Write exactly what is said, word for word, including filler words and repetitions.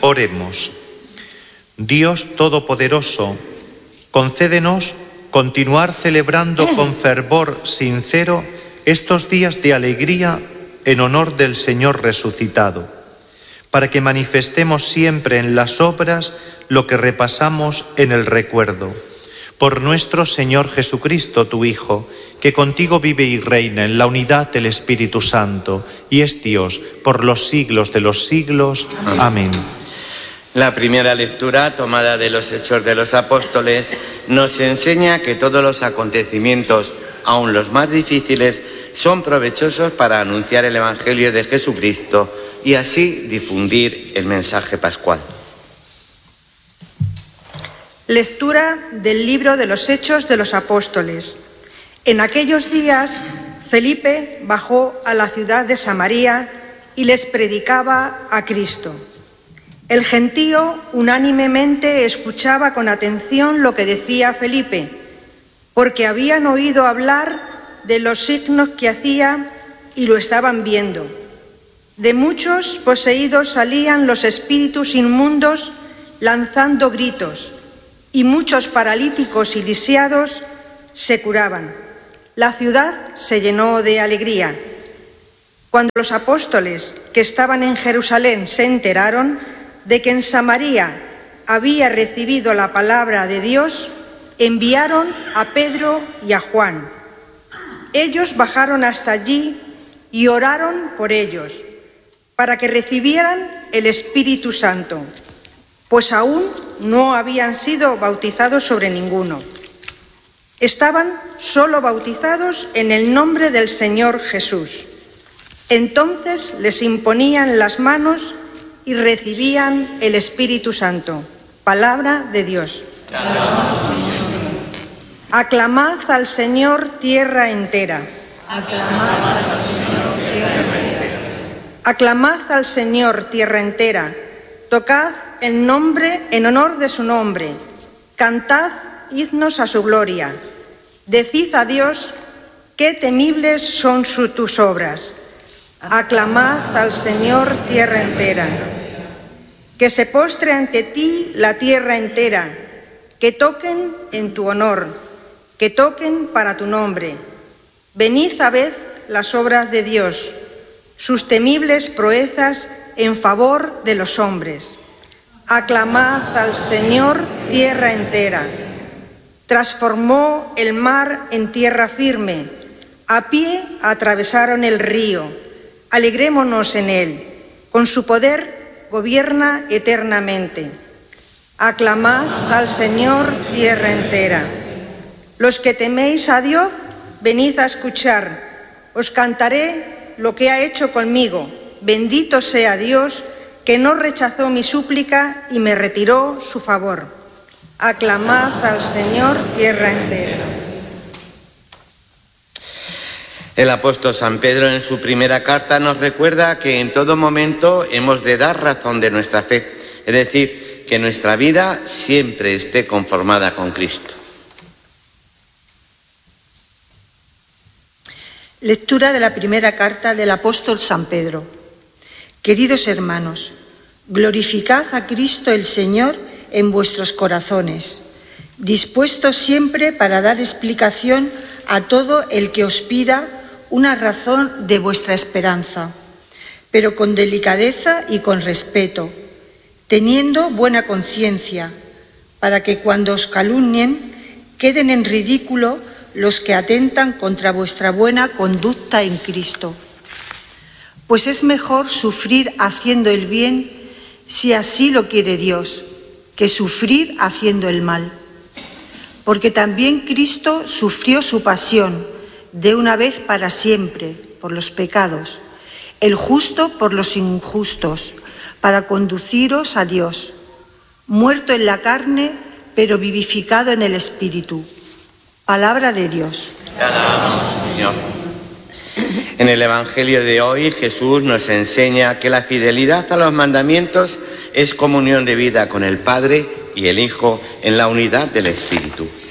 Oremos. Dios Todopoderoso, concédenos continuar celebrando con fervor sincero estos días de alegría en honor del Señor resucitado, para que manifestemos siempre en las obras lo que repasamos en el recuerdo. Por nuestro Señor Jesucristo, tu Hijo, que contigo vive y reina en la unidad del Espíritu Santo, y es Dios por los siglos de los siglos. Amén. La primera lectura, tomada de los Hechos de los Apóstoles, nos enseña que todos los acontecimientos, aun los más difíciles, son provechosos para anunciar el Evangelio de Jesucristo y así difundir el mensaje pascual. Lectura del libro de los Hechos de los Apóstoles. En aquellos días, Felipe bajó a la ciudad de Samaria y les predicaba a Cristo. El gentío unánimemente escuchaba con atención lo que decía Felipe, porque habían oído hablar de los signos que hacía y lo estaban viendo. De muchos poseídos salían los espíritus inmundos lanzando gritos, y muchos paralíticos y lisiados se curaban. La ciudad se llenó de alegría. Cuando los apóstoles que estaban en Jerusalén se enteraron de que en Samaria había recibido la palabra de Dios, enviaron a Pedro y a Juan. Ellos bajaron hasta allí y oraron por ellos, para que recibieran el Espíritu Santo, pues aún no habían sido bautizados sobre ninguno. Estaban solo bautizados en el nombre del Señor Jesús. Entonces les imponían las manos y recibían el Espíritu Santo. Palabra de Dios. Aclamad al Señor tierra entera. Aclamad al Señor tierra entera. Aclamad al Señor tierra entera. Tocad en nombre, en honor de su nombre. Cantad himnos a su gloria. Decid a Dios qué temibles son su, tus obras. Aclamad al Señor tierra entera. Que se postre ante ti la tierra entera, que toquen en tu honor, que toquen para tu nombre. Venid a ver las obras de Dios, sus temibles proezas en favor de los hombres. Aclamad al Señor tierra entera. Transformó el mar en tierra firme, a pie atravesaron el río. Alegrémonos en él, con su poder gobierna eternamente. Aclamad al Señor tierra entera. Los que teméis a Dios, venid a escuchar. Os cantaré lo que ha hecho conmigo. Bendito sea Dios, que no rechazó mi súplica y me retiró su favor. Aclamad al Señor tierra entera. El apóstol San Pedro en su primera carta nos recuerda que en todo momento hemos de dar razón de nuestra fe, es decir, que nuestra vida siempre esté conformada con Cristo. Lectura de la primera carta del apóstol San Pedro. Queridos hermanos, glorificad a Cristo el Señor en vuestros corazones, dispuestos siempre para dar explicación a todo el que os pida una razón de vuestra esperanza, pero con delicadeza y con respeto, teniendo buena conciencia, para que cuando os calumnien queden en ridículo los que atentan contra vuestra buena conducta en Cristo. Pues es mejor sufrir haciendo el bien, si así lo quiere Dios, que sufrir haciendo el mal. Porque también Cristo sufrió su pasión, de una vez para siempre, por los pecados, el justo por los injustos, para conduciros a Dios, muerto en la carne, pero vivificado en el Espíritu. Palabra de Dios. Te alabamos, Señor. En el Evangelio de hoy, Jesús nos enseña que la fidelidad a los mandamientos es comunión de vida con el Padre y el Hijo en la unidad del Espíritu.